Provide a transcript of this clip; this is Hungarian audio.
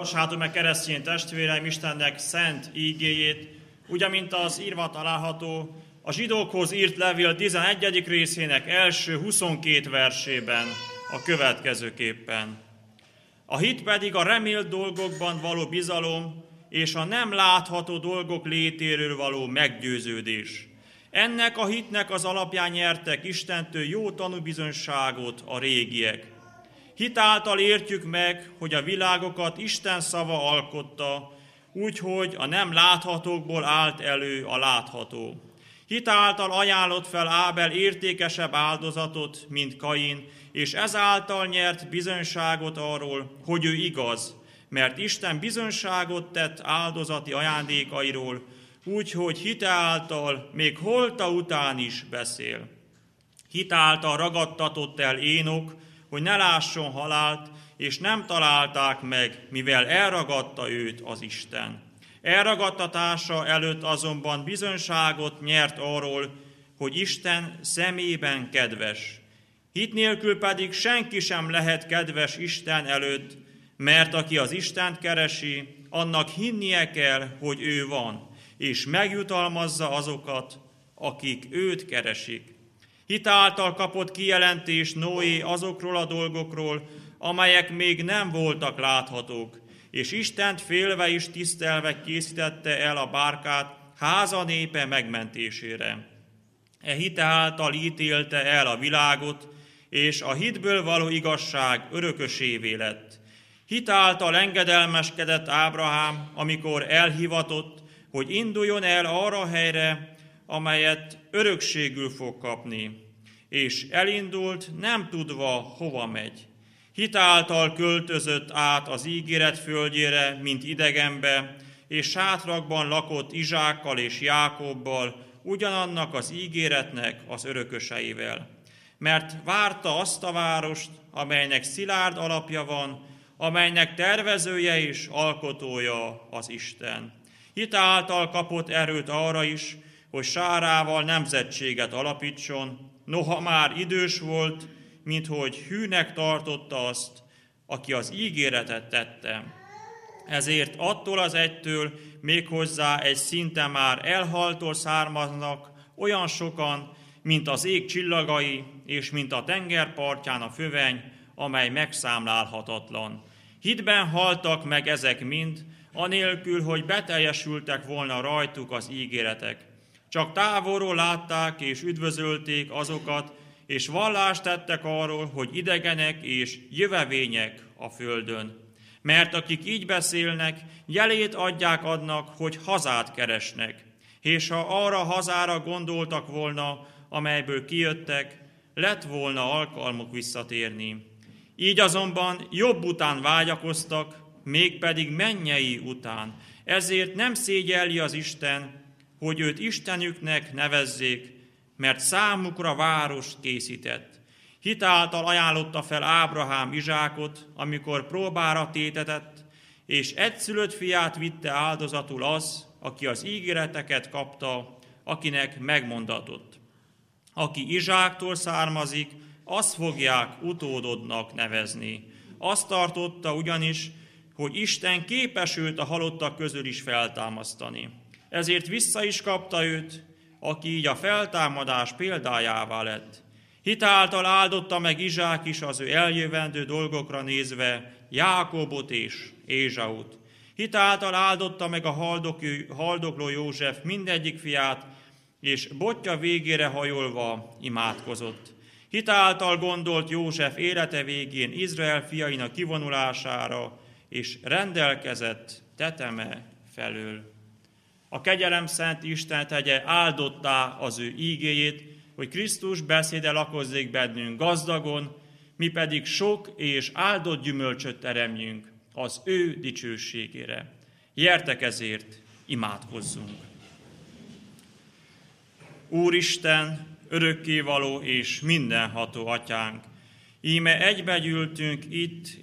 Hallgassátok meg, keresztény testvéreim, Istennek szent ígéjét, úgy, mint az írva található a zsidókhoz írt levél 11. részének első 22 versében a következőképpen. A hit pedig a remélt dolgokban való bizalom, és a nem látható dolgok létéről való meggyőződés. Ennek a hitnek az alapján nyertek Istentől jó tanúbizonyságot a régiek. Hit által értjük meg, hogy a világokat Isten szava alkotta, úgyhogy a nem láthatókból állt elő a látható. Hit által ajánlott fel Ábel értékesebb áldozatot, mint Kain, és ezáltal nyert bizonyságot arról, hogy ő igaz, mert Isten bizonyságot tett áldozati ajándékairól, úgyhogy hite által még holta után is beszél. Hit által ragadtatott el Énok, hogy ne lásson halált, és nem találták meg, mivel elragadta őt az Isten. Elragadtatása előtt azonban bizonyságot nyert arról, hogy Isten szemében kedves. Hit nélkül pedig senki sem lehet kedves Isten előtt, mert aki az Istent keresi, annak hinnie kell, hogy ő van, és megjutalmazza azokat, akik őt keresik. Hit által kapott kijelentést Noé azokról a dolgokról, amelyek még nem voltak láthatók, és Istent félve és tisztelve készítette el a bárkát háza népe megmentésére. E hite által ítélte el a világot, és a hitből való igazság örökösévé lett. Hit által engedelmeskedett Ábrahám, amikor elhivatott, hogy induljon el arra a helyre, amelyet örökségül fog kapni, és elindult, nem tudva, hova megy. Hit által költözött át az ígéret földjére, mint idegenbe, és sátrakban lakott Izsákkal és Jákobbal, ugyanannak az ígéretnek az örököseivel. Mert várta azt a várost, amelynek szilárd alapja van, amelynek tervezője és alkotója az Isten. Hit által kapott erőt arra is, hogy Sárával nemzetséget alapítson, noha már idős volt, minthogy hűnek tartotta azt, aki az ígéretet tette. Ezért attól az egytől méghozzá egy szinte már elhaltól származnak olyan sokan, mint az ég csillagai, és mint a tengerpartján a föveny, amely megszámlálhatatlan. Hitben haltak meg ezek mind, anélkül, hogy beteljesültek volna rajtuk az ígéretek. Csak távolról látták és üdvözölték azokat, és vallást tettek arról, hogy idegenek és jövevények a földön. Mert akik így beszélnek, jelét adják adnak, hogy hazát keresnek. És ha arra hazára gondoltak volna, amelyből kijöttek, lett volna alkalmuk visszatérni. Így azonban jobb után vágyakoztak, mégpedig mennyei után. Ezért nem szégyelli az Isten, hogy őt Istenüknek nevezzék, mert számukra várost készített. Hit által ajánlotta fel Ábrahám Izsákot, amikor próbára tétetett, és egyszülött fiát vitte áldozatul az, aki az ígéreteket kapta, akinek megmondatott. Aki Izsáktól származik, azt fogják utódodnak nevezni. Azt tartotta ugyanis, hogy Isten képes őt a halottak közül is feltámasztani. Ezért vissza is kapta őt, aki így a feltámadás példájává lett. Hit által áldotta meg Izsák is az ő eljövendő dolgokra nézve Jákobot és Ézsaut. Hit által áldotta meg a haldokló József mindegyik fiát, és botja végére hajolva imádkozott. Hit által gondolt József élete végén Izrael fiainak kivonulására, és rendelkezett teteme felől. A kegyelem szent Isten tegye áldottá az ő ígéjét, hogy Krisztus beszéde lakozzék bennünk gazdagon, mi pedig sok és áldott gyümölcsöt teremjünk az ő dicsőségére. Gyertek ezért, imádkozzunk! Úristen, örökkévaló és mindenható atyánk, íme egybegyűltünk itt,